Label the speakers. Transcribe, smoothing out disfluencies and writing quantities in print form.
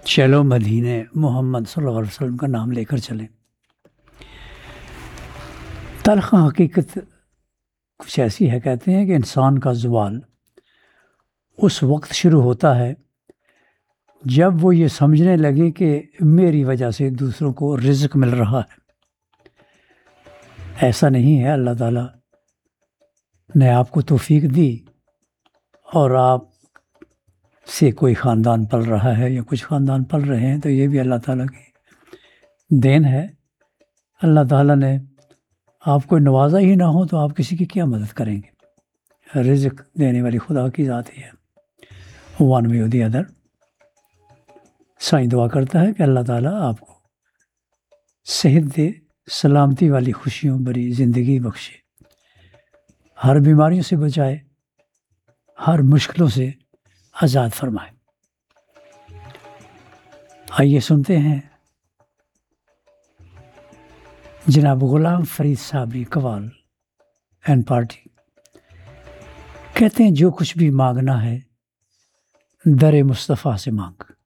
Speaker 1: چلو مدینے محمد صلی اللہ علیہ وسلم کا نام لے کر چلیں۔ تلخ حقیقت کچھ ایسی ہے، کہتے ہیں کہ انسان کا زوال اس وقت شروع ہوتا ہے جب وہ یہ سمجھنے لگے کہ میری وجہ سے دوسروں کو رزق مل رہا ہے۔ ایسا نہیں ہے، اللہ تعالیٰ نے آپ کو توفیق دی اور آپ سے کوئی خاندان پل رہا ہے یا کچھ خاندان پل رہے ہیں تو یہ بھی اللہ تعالیٰ کی دین ہے۔ اللہ تعالیٰ نے آپ کو نوازا ہی نہ ہو تو آپ کسی کی کیا مدد کریں گے؟ رزق دینے والی خدا کی ذات ہی ہے، ون وے اور دی ادر۔ سائیں دعا کرتا ہے کہ اللہ تعالیٰ آپ کو صحت دے، سلامتی والی خوشیوں بھری زندگی بخشے، ہر بیماریوں سے بچائے، ہر مشکلوں سے آزاد فرمائے۔ آئیے سنتے ہیں جناب غلام فرید صابری قوال اینڈ پارٹی، کہتے ہیں جو کچھ بھی مانگنا ہے در مصطفیٰ سے مانگ۔